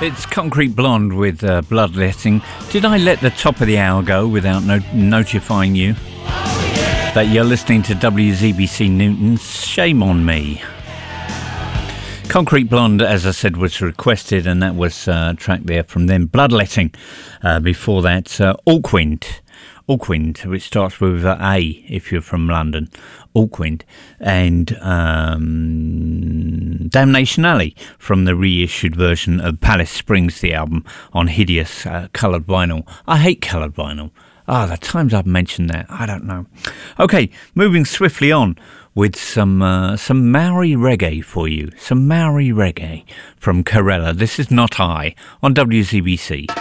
It's Concrete Blonde with Bloodletting. Did I let the top of the hour go without notifying you that you're listening to WZBC Newton? Shame on me. Concrete Blonde, as I said, was requested, and that was a track there from them. Bloodletting. Before that, Auckwind, which starts with A if you're from London. Auckwind. And Damnation Alley from the reissued version of Palace Springs, the album, on hideous coloured vinyl. I hate coloured vinyl. The times I've mentioned that, I don't know. Okay, moving swiftly on with some Maori reggae for you. Some Maori reggae from Corella. This is Not I on WZBC.